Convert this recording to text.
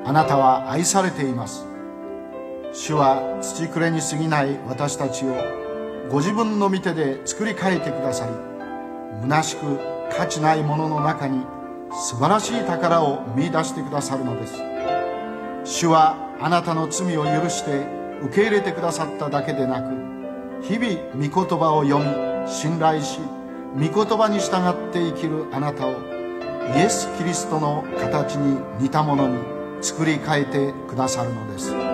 あなたは愛されています。主は土くれに過ぎない私たちをご自分の御手で作り変えてくださり、虚しく価値ないものの中に素晴らしい宝を見出してくださるのです。主はあなたの罪を許して受け入れてくださっただけでなく、日々御言葉を読み信頼し、御言葉に従って生きるあなたをイエス・キリストの形に似たものに作り変えてくださるのです。